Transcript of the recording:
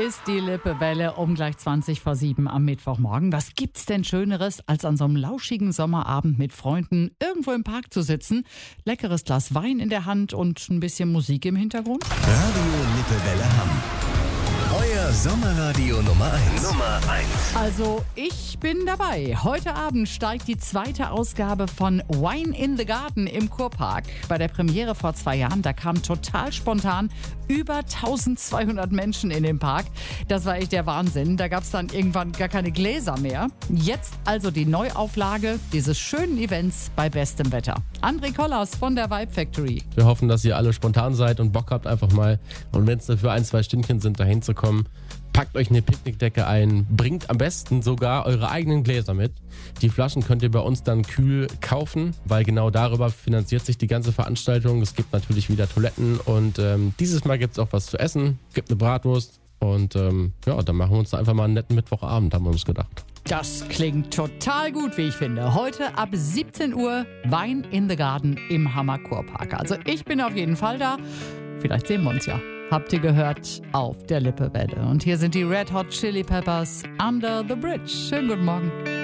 ist die Lippewelle um gleich 7:20 am Mittwochmorgen. Was gibt's denn Schöneres, als an so einem lauschigen Sommerabend mit Freunden irgendwo im Park zu sitzen, leckeres Glas Wein in der Hand und ein bisschen Musik im Hintergrund? Radio Lippewelle Hamm. Euer Sommerradio Nummer 1. Also, ich bin dabei. Heute Abend steigt die zweite Ausgabe von Wine in the Garden im Kurpark. Bei der Premiere vor 2 Jahren, da kamen total spontan über 1200 Menschen in den Park. Das war echt der Wahnsinn. Da gab es dann irgendwann gar keine Gläser mehr. Jetzt also die Neuauflage dieses schönen Events bei bestem Wetter. André Kollars von der Vibe Factory. Wir hoffen, dass ihr alle spontan seid und Bock habt einfach mal. Und wenn es dafür 1-2 Stündchen sind, dahin zu kommen, packt euch eine Picknickdecke ein, bringt am besten sogar eure eigenen Gläser mit. Die Flaschen könnt ihr bei uns dann kühl kaufen, weil genau darüber finanziert sich die ganze Veranstaltung. Es gibt natürlich wieder Toiletten und dieses Mal gibt es auch was zu essen, gibt eine Bratwurst und dann machen wir uns da einfach mal einen netten Mittwochabend, haben wir uns gedacht. Das klingt total gut, wie ich finde. Heute ab 17 Uhr Wine in the Garden im Hammer Kurpark. Also ich bin auf jeden Fall da. Vielleicht sehen wir uns ja. Habt ihr gehört auf der Lippewelle. Und hier sind die Red Hot Chili Peppers Under the Bridge. Schönen guten Morgen.